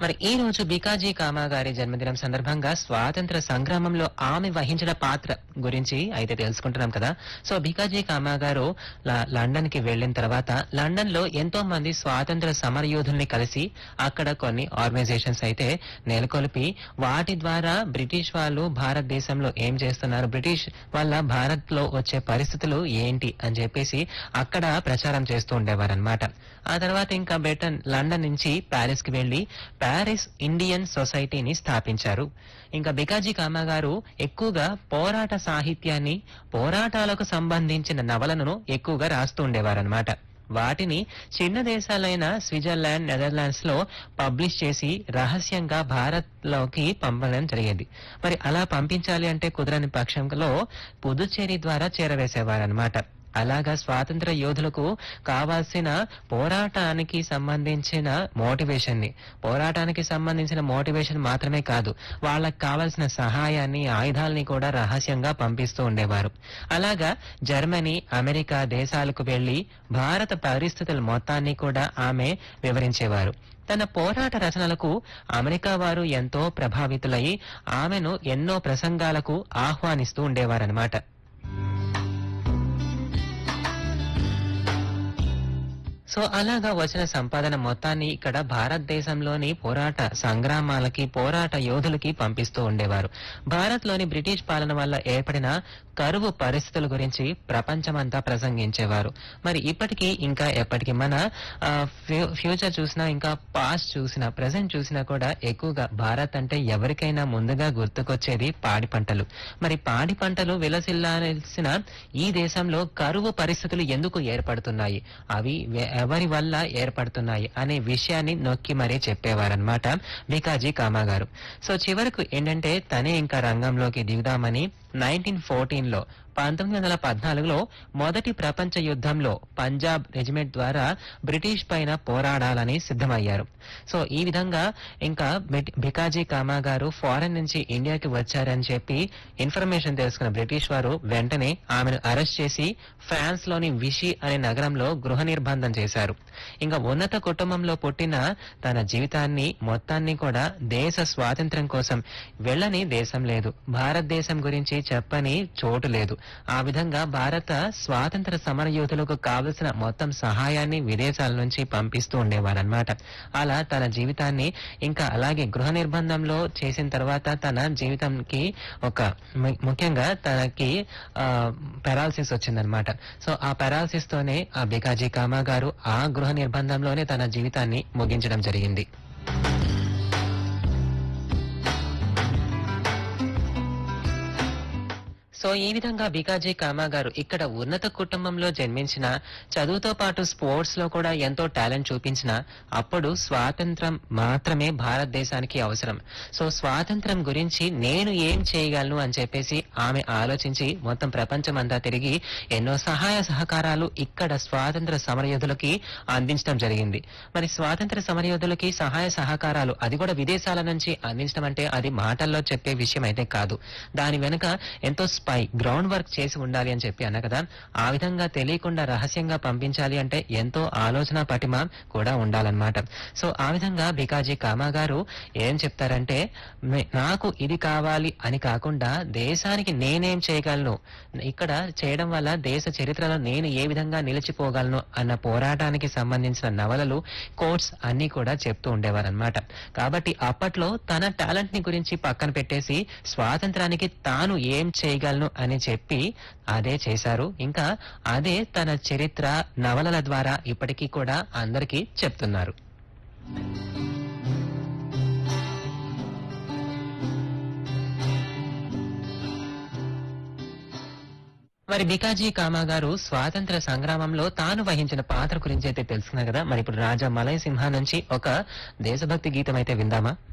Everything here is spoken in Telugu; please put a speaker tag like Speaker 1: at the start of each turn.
Speaker 1: మరి ఈ రోజు బికాజీ కామా గారి జన్మదినం సందర్భంగా స్వాతంత్ర సంగ్రామంలో ఆమె వహించిన పాత్ర గురించి అయితే తెలుసుకుంటున్నాం కదా. సో బికాజీ కామా గారు లండన్ కి వెళ్లిన తర్వాత లండన్ లో ఎంతో మంది స్వాతంత్ర సమరయోధుల్ని కలిసి అక్కడ కొన్ని ఆర్గనైజేషన్స్ అయితే నెలకొల్పి వాటి ద్వారా బ్రిటిష్ వాళ్ళు భారతదేశంలో ఏం చేస్తున్నారు, బ్రిటిష్ వల్ల భారత్ లో వచ్చే పరిస్థితులు ఏంటి అని చెప్పేసి అక్కడ ప్రచారం చేస్తూ ఉండేవారనమాట. ఆ తర్వాత ఇంకా లండన్ నుంచి ప్యారిస్ కి వెళ్లి ప్యారిస్ ఇండియన్ సొసైటీని స్థాపించారు. ఇంకా బికాజీ కామా గారు ఎక్కువగా పోరాట సాహిత్యాన్ని, పోరాటాలకు సంబంధించిన నవలను ఎక్కువగా రాస్తూ ఉండేవారనమాట. వాటిని చిన్న దేశాలైన స్విట్జర్లాండ్, నెదర్లాండ్స్ లో పబ్లిష్ చేసి రహస్యంగా భారత్ లోకి పంపడం జరిగేది. మరి అలా పంపించాలి అంటే కుదరని పక్షంలో పుదుచ్చేరి ద్వారా చేరవేసేవారనమాట. అలాగా స్వాతంత్ర యోధులకు కావాల్సిన పోరాటానికి సంబంధించిన మోటివేషన్ మాత్రమే కాదు, వాళ్ళకి కావాల్సిన సహాయాన్ని, ఆయుధాలని కూడా రహస్యంగా పంపిస్తూ ఉండేవారు. అలాగా జర్మనీ, అమెరికా దేశాలకు వెళ్లి భారత పరిస్థితుల మొత్తాన్ని కూడా ఆమె వివరించేవారు. తన పోరాట రచనలకు అమెరికా వారు ఎంతో ప్రభావితులై ఆమెను ఎన్నో ప్రసంగాలకు ఆహ్వానిస్తూ ఉండేవారనమాట. సో అలాగా వచ్చిన సంపాదన మొత్తాన్ని ఇక్కడ భారతదేశంలోని పోరాట సంగ్రామాలకి, పోరాట యోధులకి పంపిస్తూ ఉండేవారు. భారత్ లోని బ్రిటిష్ పాలన వల్ల ఏర్పడిన కరువు పరిస్థితుల గురించి ప్రపంచమంతా ప్రసంగించేవారు. మరి ఇప్పటికీ ఇంకా ఎప్పటికీ మన ఫ్యూచర్ చూసినా, ఇంకా పాస్ట్ చూసినా, ప్రెసెంట్ చూసినా కూడా ఎక్కువగా భారత్ అంటే ఎవరికైనా ముందుగా గుర్తుకొచ్చేది పాడి పంటలు. మరి పాడి పంటలు విలసిల్లాల్సిన ఈ దేశంలో కరువు పరిస్థితులు ఎందుకు ఏర్పడుతున్నాయి, అవి ఎవరి వల్ల ఏర్పడుతున్నాయి అనే విషయాన్ని నొక్కి మరీ చెప్పేవారనమాట బికాజీ కామా గారు. సో చివరకు ఏంటంటే తనే ఇంకా రంగంలోకి దిగుదామని 1914లో మొదటి ప్రపంచ యుద్ధంలో పంజాబ్ రెజిమెంట్ ద్వారా బ్రిటిష్ పైన పోరాడాలని సిద్ధమయ్యారు. సో ఈ విధంగా ఇంకా బికాజీ కామా గారు ఫారెన్ నుంచి ఇండియాకి వచ్చారని చెప్పి ఇన్ఫర్మేషన్ తెలుసుకున్న బ్రిటిష్ వారు వెంటనే ఆమెను అరెస్ట్ చేసి ఫ్రాన్స్ లోని విషి అనే నగరంలో గృహ నిర్బంధం చేశారు. ఇంకా ఉన్నత కుటుంబంలో పుట్టిన తన జీవితాన్ని మొత్తాన్ని కూడా దేశ స్వాతంత్ర్యం కోసం వెళ్ళని దేశం లేదు, భారతదేశం గురించి చెప్పని చోటు లేదు. ఆ విధంగా భారత స్వాతంత్ర సమరయోధులకు కావలసిన మొత్తం సహాయాన్ని విదేశాల నుంచి పంపిస్తూ ఉండేవారనమాట. అలా తన జీవితాన్ని ఇంకా అలాగే గృహ నిర్బంధంలో చేసిన తర్వాత తన జీవితంకి ముఖ్యంగా తనకి పెరాలసిస్ వచ్చిందనమాట. సో ఆ పెరాలసిస్ తోనే ఆ బికాజీ కామా గారు ఆ గృహ నిర్బంధంలోనే తన జీవితాన్ని ముగించడం జరిగింది. సో ఈ విధంగా బికాజీ కామా గారు ఇక్కడ ఉన్నత కుటుంబంలో జన్మించిన, చదువుతో పాటు స్పోర్ట్స్ లో కూడా ఎంతో టాలెంట్ చూపించిన, అప్పుడు స్వాతంత్రం మాత్రమే భారతదేశానికి అవసరం. సో స్వాతంత్రం గురించి నేను ఏం చేయగలను అని చెప్పేసి ఆమె ఆలోచించి మొత్తం ప్రపంచమంతా తిరిగి ఎన్నో సహాయ సహకారాలు ఇక్కడ స్వాతంత్ర సమరయోధులకి అందించడం జరిగింది. మరి స్వాతంత్ర సమరయోధులకి సహాయ సహకారాలు అది కూడా విదేశాల నుంచి అందించడం అంటే అది మాటల్లో చెప్పే విషయం అయితే కాదు. దాని వెనుక ఎంతో గ్రౌండ్ వర్క్ చేసి ఉండాలి అని చెప్పి అన్న కదా. ఆ విధంగా తెలియకుండా రహస్యంగా పంపించాలి అంటే ఎంతో ఆలోచన పటిమ కూడా ఉండాలన్నమాట. సో ఆ విధంగా బికాజీ కామా గారు ఏం చెప్తారంటే, నాకు ఇది కావాలి అని కాకుండా దేశానికి నేనేం చేయగలను, ఇక్కడ చేయడం వల్ల దేశ చరిత్రలో నేను ఏ విధంగా నిలిచిపోగలను అన్న పోరాటానికి సంబంధించిన నవలలు, కోట్స్ అన్ని కూడా చెప్తూ ఉండేవారనమాట. కాబట్టి అప్పట్లో తన టాలెంట్ ని గురించి పక్కన పెట్టేసి స్వాతంత్రానికి తాను ఏం చేయగలను అని చెప్పి అదే చేశారు. ఇంకా అదే తన చరిత్ర నవలల ద్వారా ఇప్పటికీ కూడా అందరికీ చెప్తున్నారు. మరి బికాజీ కామా గారు స్వాతంత్ర సంగ్రామంలో తాను వహించిన పాత్ర గురించి అయితే తెలుసుకున్నారు కదా. మరి ఇప్పుడు రాజా మలయసింహ నుంచి ఒక దేశభక్తి గీతం అయితే విందామా?